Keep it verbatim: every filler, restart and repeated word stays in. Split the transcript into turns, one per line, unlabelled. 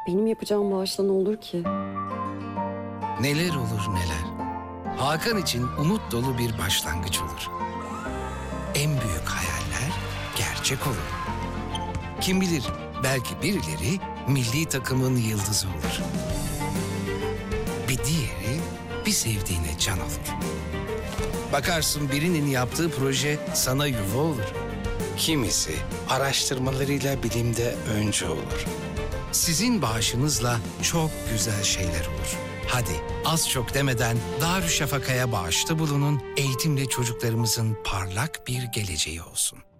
Benim yapacağım bağışla ne olur ki?
Neler olur neler. Hakan için umut dolu bir başlangıç olur. En büyük hayaller gerçek olur. Kim bilir, belki birileri milli takımın yıldızı olur. Bir diğeri bir sevdiğine can olur. Bakarsın birinin yaptığı proje sana yuva olur. Kimisi araştırmalarıyla bilimde önce olur. Sizin bağışınızla çok güzel şeyler olur. Hadi az çok demeden Darüşşafaka'ya bağışta bulunun, eğitimle çocuklarımızın parlak bir geleceği olsun.